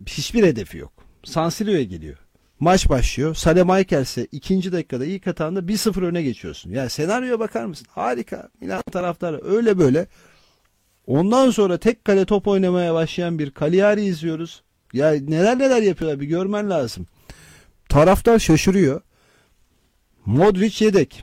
hiçbir hedefi yok. San Siro'ya geliyor. Maç başlıyor. Salemaikers'e ikinci dakikada ilk hatanda 1-0 öne geçiyorsun. Yani senaryoya bakar mısın? Harika. Milan taraftarı öyle böyle. Ondan sonra tek kale top oynamaya başlayan bir Cagliari izliyoruz. Ya neler neler yapıyorlar bir görmen lazım. Taraftar şaşırıyor. Modric yedek.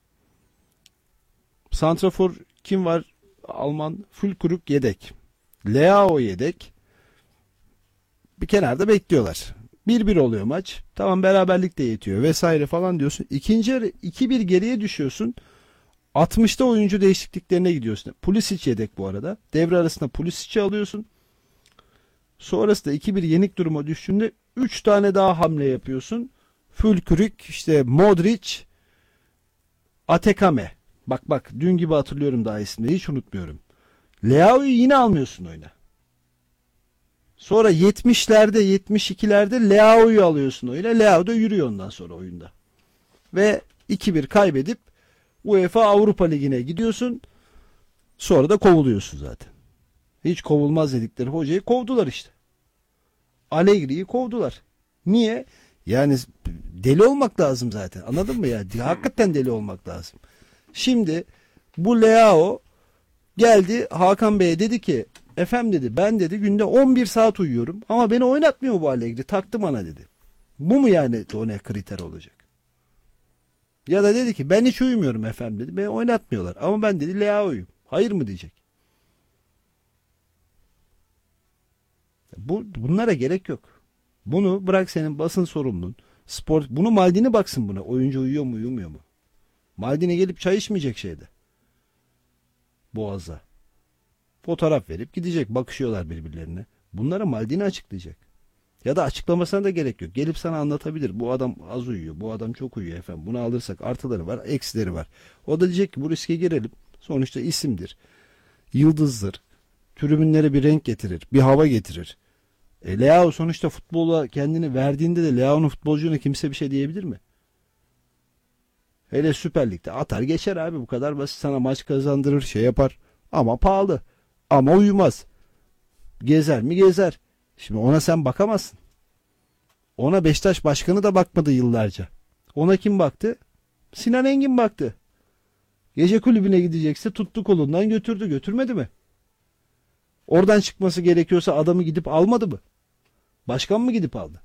Santrafor kim var? Alman Füllkrug yedek. Leao yedek. Bir kenarda bekliyorlar. 1-1 oluyor maç. Tamam beraberlik de yetiyor vesaire falan diyorsun. İkinci yarı 2-1 geriye düşüyorsun. 60'ta oyuncu değişikliklerine gidiyorsun. Pulisic yedek bu arada. Devre arasında Pulisic'i alıyorsun. Sonrasında 2-1 yenik duruma düştüğünde 3 tane daha hamle yapıyorsun. Füllkrug, işte Modric, Atekame. Bak dün gibi hatırlıyorum daha isimleri. Hiç unutmuyorum. Leao'yu yine almıyorsun oyuna. Sonra 70'lerde 72'lerde Leao'yu alıyorsun oyuna. Leao da yürüyor ondan sonra oyunda. Ve 2-1 kaybedip UEFA Avrupa Ligi'ne gidiyorsun. Sonra da kovuluyorsun zaten. Hiç kovulmaz dedikleri hocayı kovdular işte. Allegri'yi kovdular. Niye? Yani deli olmak lazım zaten. Anladın mı ya? Hakikaten deli olmak lazım. Şimdi bu Leao geldi Hakan Bey'e dedi ki efendim dedi ben dedi günde 11 saat uyuyorum ama beni oynatmıyor bu Allegri. Taktı bana dedi. Bu mu yani o ne kriter olacak? Ya da dedi ki ben hiç uyumuyorum efendim dedi. Beni oynatmıyorlar ama ben dedi Leao'yum. Hayır mı diyecek? Bunlara gerek yok. Bunu bırak senin basın sorumlun. Spor, bunu Maldini baksın buna. Oyuncu uyuyor mu uyumuyor mu? Maldini gelip çay içmeyecek şeyde. Boğaz'a. Fotoğraf verip gidecek. Bakışıyorlar birbirlerine. Bunlara Maldini açıklayacak. Ya da açıklamasına da gerek yok. Gelip sana anlatabilir. Bu adam az uyuyor. Bu adam çok uyuyor efendim. Bunu alırsak artıları var, eksileri var. O da diyecek ki bu riske girelim. Sonuçta isimdir. Yıldızdır. Tribünlere bir renk getirir. Bir hava getirir. Leao sonuçta futbola kendini verdiğinde de Leao'nun futbolcuna kimse bir şey diyebilir mi? Hele Süper Lig'de atar geçer abi, bu kadar basit. Sana maç kazandırır, şey yapar ama pahalı, ama uyumaz. Gezer mi gezer. Şimdi ona sen bakamazsın. Ona Beşiktaş başkanı da bakmadı yıllarca. Ona kim baktı? Sinan Engin baktı. Gece kulübüne gidecekse tuttu kolundan götürdü, götürmedi mi? Oradan çıkması gerekiyorsa adamı gidip almadı mı? Başkan mı gidip aldı?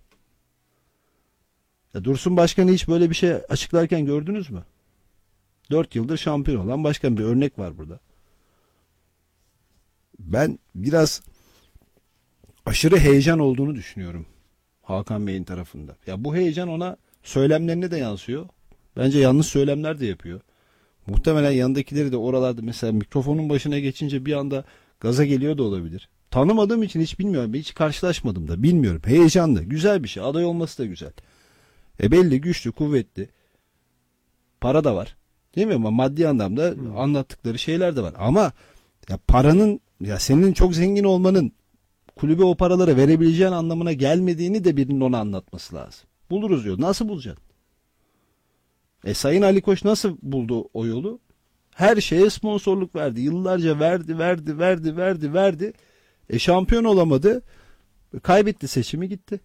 Ya Dursun Başkan'ı hiç böyle bir şey açıklarken gördünüz mü? 4 yıldır şampiyon olan başkan, bir örnek var burada. Ben biraz aşırı heyecan olduğunu düşünüyorum Hakan Bey'in tarafında. Ya bu heyecan ona söylemlerine de yansıyor. Bence yanlış söylemler de yapıyor. Muhtemelen yanındakileri de oralarda mesela mikrofonun başına geçince bir anda gaza geliyor da olabilir. Tanımadığım için hiç bilmiyorum. Hiç karşılaşmadım da bilmiyorum. Heyecanlı. Güzel bir şey. Aday olması da güzel. Belli, güçlü, kuvvetli. Para da var. Değil mi? Ama maddi anlamda anlattıkları şeyler de var. Ama ya paranın, ya senin çok zengin olmanın kulübe o paraları verebileceğin anlamına gelmediğini de birinin ona anlatması lazım. Buluruz diyor. Nasıl bulacaksın? Sayın Ali Koç nasıl buldu o yolu? Her şeye sponsorluk verdi. Yıllarca verdi. Şampiyon olamadı. Kaybetti seçimi, gitti.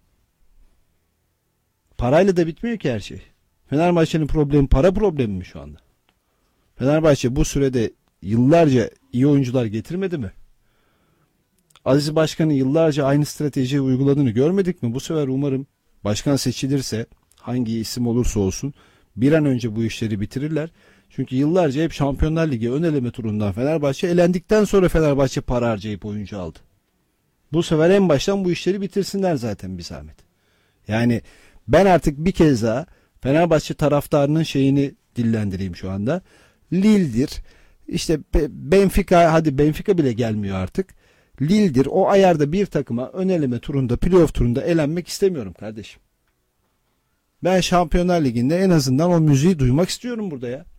Parayla da bitmiyor ki her şey. Fenerbahçe'nin problemi para problemi mi şu anda? Fenerbahçe bu sürede yıllarca iyi oyuncular getirmedi mi? Aziz Başkan'ın yıllarca aynı stratejiyi uyguladığını görmedik mi? Bu sefer umarım başkan seçilirse, hangi isim olursa olsun, bir an önce bu işleri bitirirler. Çünkü yıllarca hep Şampiyonlar Ligi ön eleme turundan Fenerbahçe elendikten sonra Fenerbahçe para harcayıp oyuncu aldı. Bu sefer en baştan bu işleri bitirsinler zaten bir zahmet. Yani ben artık bir kez daha Fenerbahçe taraftarının şeyini dillendireyim şu anda. Lille'dir. İşte Benfica, hadi Benfica bile gelmiyor artık. Lille'dir. O ayarda bir takıma ön eleme turunda, playoff turunda elenmek istemiyorum kardeşim. Ben Şampiyonlar Ligi'nde en azından o müziği duymak istiyorum burada ya.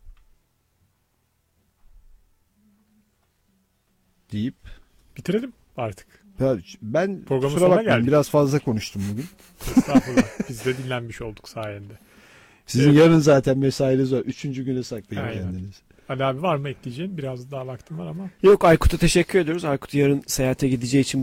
Deyip bitirelim artık. Ya ben programın kusura bakmayın geldik. biraz fazla konuştum bugün. Estağfurullah. Biz de dinlenmiş olduk sayende. Sizin yarın zaten mesainiz var. 3. güne saklayın kendinizi. Ali abi var mı ekleyeceğin? Biraz daha vaktim var ama. Yok, Aykut'a teşekkür ediyoruz. Aykut yarın seyahate gideceği için